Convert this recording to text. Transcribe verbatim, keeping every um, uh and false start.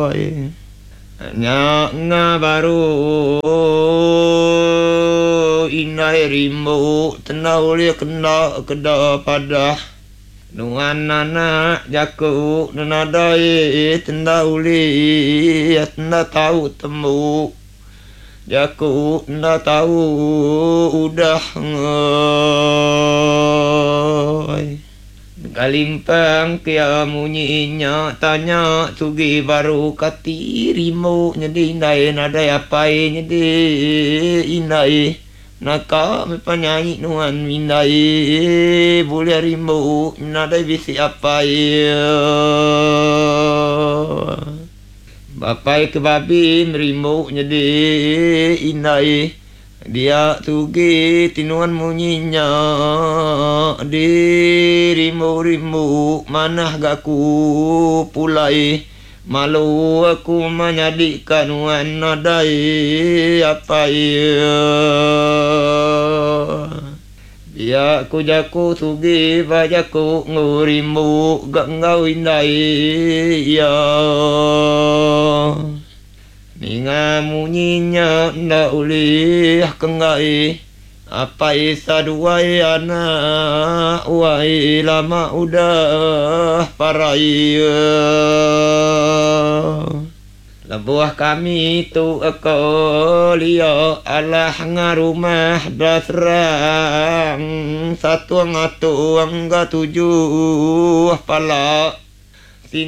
nya nga baru inai rimbu tenau lia kena keda pada nuan nana jaku nenadai tenda uli tenda tahu temu jaku tenda tahu udah ngai kalimpang kia munyinya tanya sugi baru kati rimu jadi indai nadai apai jadi indai naka mepanyanyi nuan mindai boleh rimbu nadai bisi apai bapai ke babi merimbu jadi indai dia tugi tinuan munyinya di rimbu-rimbu manah gaku pulai malu aku menyadikan wan nadai apa ia biar ku jaku tugi bajaku ngurimbu gak ngau indai ya ninga munyinya nda ulih kengai apa isa duai anak wai lama udah parai lebuah kami tu eko lia alah ngarumah dasrang satu ngatu angga tujuh pala